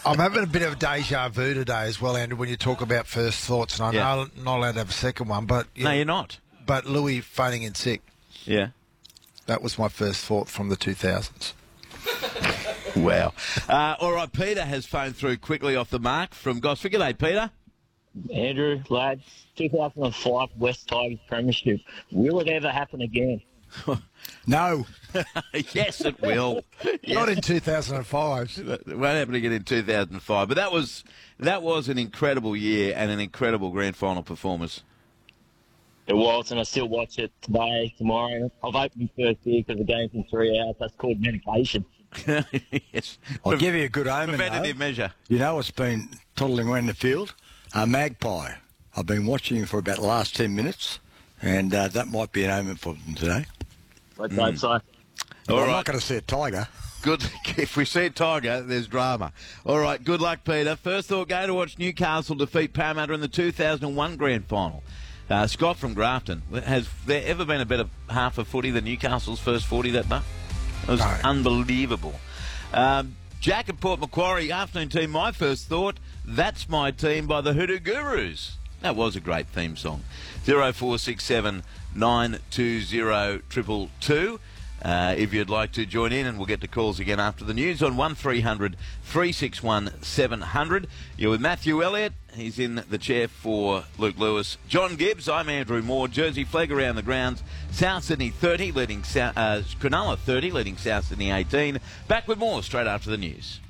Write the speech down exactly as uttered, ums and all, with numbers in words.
I'm having a bit of a deja vu today as well, Andrew, when you talk about first thoughts, and I Yeah. know I'm not allowed to have a second one, but... You No, know, you're not. But Louis phoning in sick, Yeah. that was my first thought from the two thousands. Wow. Uh, all right, Peter has phoned through quickly off the mark from Gosford. G'day, Peter. Andrew, lads, two thousand five West Tigers Premiership. Will it ever happen again? No, Yes, it will. not in two thousand five. It won't happen again in two thousand five. But that was that was an incredible year and an incredible grand final performance. It was, and I still watch it today, tomorrow. I've opened my first beer because the game's in three hours. That's called medication. Yes. I'll give you a good omen, Preventative though. measure. You know what's been toddling around the field? A magpie. I've been watching him for about the last ten minutes, and uh, that might be an omen for them today. Let's hope so. All Well, I'm right. not going to see a tiger. Good. If we see a tiger, there's drama. All right. Good luck, Peter. First thought, go to watch Newcastle defeat Parramatta in the two thousand one grand final. Uh, Scott from Grafton. Has there ever been a better half of footy than Newcastle's first forty that day? It was No. unbelievable. Um, Jack at Port Macquarie, afternoon team, my first thought, That's My Team by the Hoodoo Gurus. That was a great theme song. zero four six seven nine two zero two two two. Uh, if you'd like to join in, and we'll get to calls again after the news on one three hundred three six one seven hundred. You're with Matthew Elliott. He's in the chair for Luke Lewis. John Gibbs, I'm Andrew Moore. Jersey flag around the grounds. South Sydney thirty, leading South, uh, Cronulla thirty, leading South Sydney eighteen. Back with more straight after the news.